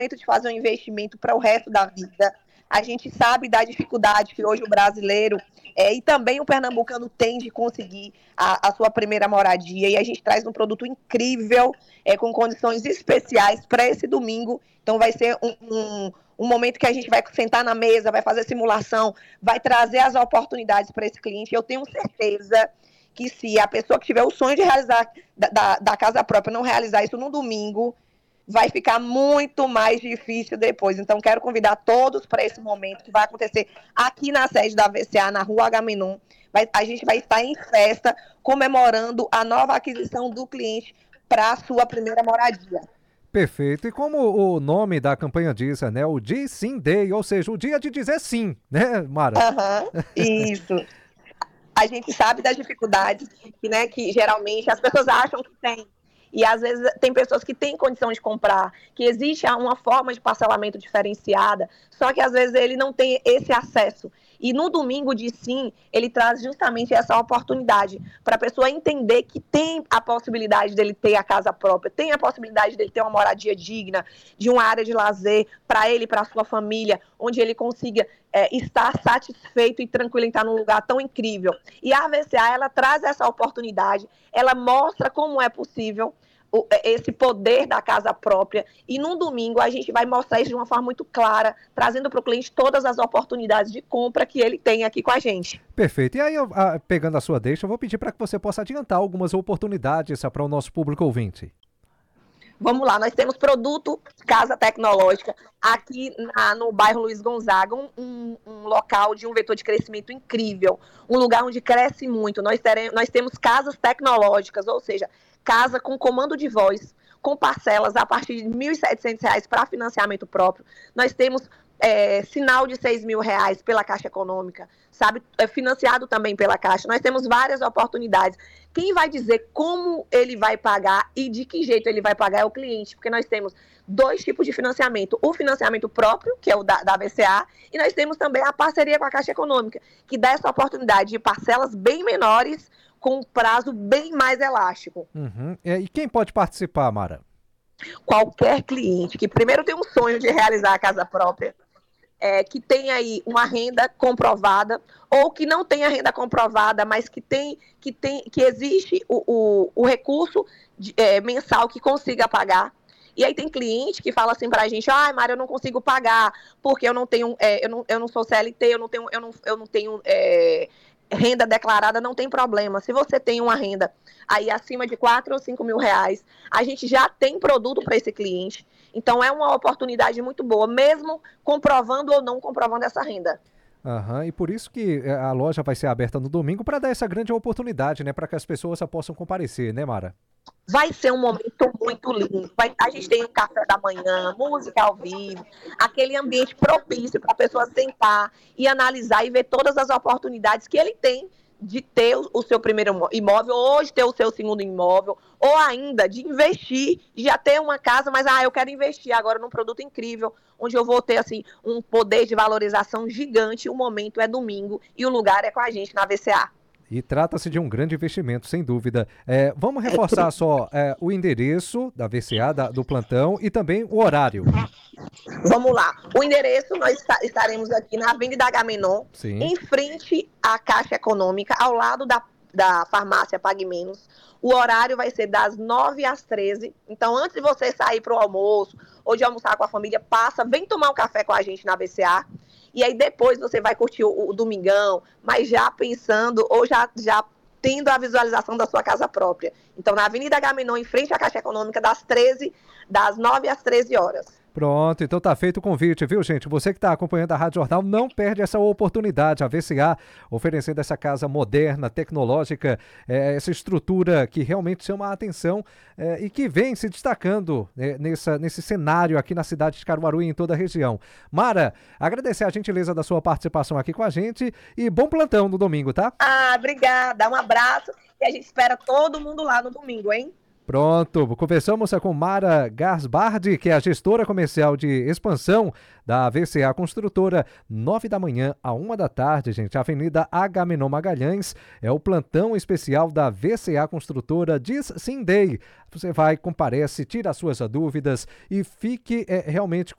de fazer um investimento para o resto da vida. A gente sabe da dificuldade que hoje o brasileiro e também o pernambucano tem de conseguir a sua primeira moradia. E a gente traz um produto incrível, com condições especiais para esse domingo. Então vai ser um momento que a gente vai sentar na mesa, vai fazer simulação, vai trazer as oportunidades para esse cliente. Eu tenho certeza que se a pessoa que tiver o sonho de realizar da casa própria não realizar isso no domingo, vai ficar muito mais difícil depois. Então, quero convidar todos para esse momento que vai acontecer aqui na sede da VCA, na Rua Agamenon. A gente vai estar em festa, comemorando a nova aquisição do cliente para a sua primeira moradia. Perfeito. E como o nome da campanha diz, né? O Diz Sim Day, ou seja, o dia de dizer sim, né, Mara? Isso. A gente sabe das dificuldades que geralmente as pessoas acham que tem. E às vezes tem pessoas que têm condição de comprar, que existe uma forma de parcelamento diferenciada, só que às vezes ele não tem esse acesso. E no domingo de sim, ele traz justamente essa oportunidade para a pessoa entender que tem a possibilidade dele ter a casa própria, tem a possibilidade dele ter uma moradia digna, de uma área de lazer para ele e para a sua família, onde ele consiga estar satisfeito e tranquilo em estar num lugar tão incrível. E a VCA, ela traz essa oportunidade, ela mostra como é possível esse poder da casa própria, e no domingo a gente vai mostrar isso de uma forma muito clara, trazendo para o cliente todas as oportunidades de compra que ele tem aqui com a gente. Perfeito. E aí, pegando a sua deixa, eu vou pedir para que você possa adiantar algumas oportunidades para o nosso público ouvinte. Vamos lá, nós temos produto Casa Tecnológica aqui no bairro Luiz Gonzaga, um local de um vetor de crescimento incrível, um lugar onde cresce muito. Nós temos casas tecnológicas, ou seja, casa com comando de voz, com parcelas a partir de R$ 1.700 para financiamento próprio. Nós temos sinal de R$6.000 pela Caixa Econômica, sabe? Financiado também pela Caixa. Nós temos várias oportunidades. Quem vai dizer como ele vai pagar e de que jeito ele vai pagar é o cliente, porque nós temos dois tipos de financiamento. O financiamento próprio, que é o da VCA, e nós temos também a parceria com a Caixa Econômica, que dá essa oportunidade de parcelas bem menores, com um prazo bem mais elástico. Uhum. E quem pode participar, Mara? Qualquer cliente que primeiro tem um sonho de realizar a casa própria, que tem aí uma renda comprovada, ou que não tem a renda comprovada, mas que existe o recurso mensal que consiga pagar. E aí tem cliente que fala assim pra gente: Mara, eu não consigo pagar, porque eu não tenho, eu não sou CLT, eu não tenho renda declarada. Não tem problema. Se você tem uma renda aí acima de 4 ou 5 mil reais, a gente já tem produto para esse cliente. Então é uma oportunidade muito boa, mesmo comprovando ou não comprovando essa renda. Uhum, e por isso que a loja vai ser aberta no domingo, para dar essa grande oportunidade, né, para que as pessoas possam comparecer, né, Mara? Vai ser um momento muito lindo. A gente tem um café da manhã, música ao vivo, aquele ambiente propício para a pessoa sentar e analisar e ver todas as oportunidades que ele tem de ter o seu primeiro imóvel, ou de ter o seu segundo imóvel, ou ainda de investir, de já ter uma casa, mas eu quero investir agora num produto incrível, onde eu vou ter assim um poder de valorização gigante. O momento é domingo e o lugar é com a gente na VCA. E trata-se de um grande investimento, sem dúvida. Vamos reforçar só o endereço da VCA, do plantão, e também o horário. Vamos lá. O endereço, nós estaremos aqui na Avenida Agamenon, em frente à Caixa Econômica, ao lado da farmácia Pague Menos. O horário vai ser das 9 às 13. Então, antes de você sair para o almoço ou de almoçar com a família, vem tomar um café com a gente na VCA. E aí depois você vai curtir o domingão, mas já pensando ou já tendo a visualização da sua casa própria. Então, na Avenida Agamenon, em frente à Caixa Econômica, das 9 às 13 horas. Pronto, então tá feito o convite, viu, gente? Você que está acompanhando a Rádio Jornal, não perde essa oportunidade. A VCA oferecendo essa casa moderna, tecnológica, essa estrutura que realmente chama a atenção e que vem se destacando nesse cenário aqui na cidade de Caruaru e em toda a região. Mara, agradecer a gentileza da sua participação aqui com a gente e bom plantão no domingo, tá? Obrigada, um abraço e a gente espera todo mundo lá no domingo, hein? Pronto, conversamos com Mara Garsbardi, que é a gestora comercial de expansão da VCA Construtora, 9 da manhã a 1 da tarde, gente. Avenida Agamenon Magalhães, é o plantão especial da VCA Construtora Diz Sim Day. Você vai, comparece, tira as suas dúvidas e fique realmente